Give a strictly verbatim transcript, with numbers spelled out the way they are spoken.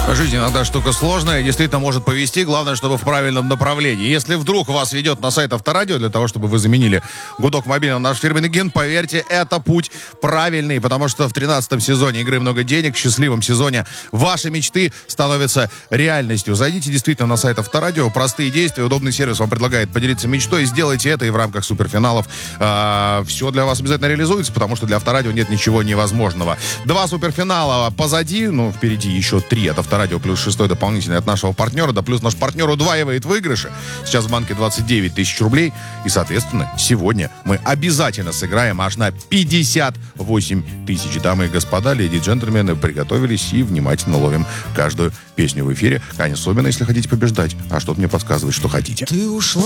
Жизнь иногда штука сложная, действительно может повести, главное, чтобы в правильном направлении. Если вдруг вас ведет на сайт Авторадио для того, чтобы вы заменили гудок мобильного на наш фирменный ген, поверьте, это путь правильный, потому что в тринадцатом сезоне игры «Много денег», в счастливом сезоне, ваши мечты становятся реальностью. Зайдите действительно на сайт Авторадио, простые действия, удобный сервис вам предлагает поделиться мечтой, сделайте это, и в рамках суперфиналов э, все для вас обязательно реализуется, потому что для Авторадио нет ничего невозможного. Два суперфинала позади, ну, впереди еще три от Авторадио. Радио плюс шестой дополнительный от нашего партнера, да плюс наш партнер удваивает выигрыши. Сейчас в банке двадцать девять тысяч рублей. И, соответственно, сегодня мы обязательно сыграем аж на пятьдесят восемь тысяч. Дамы и господа, леди и джентльмены, приготовились и внимательно ловим каждую песню в эфире. Конечно, особенно, если хотите побеждать. А что-то мне подсказывает, что хотите. Ты ушла.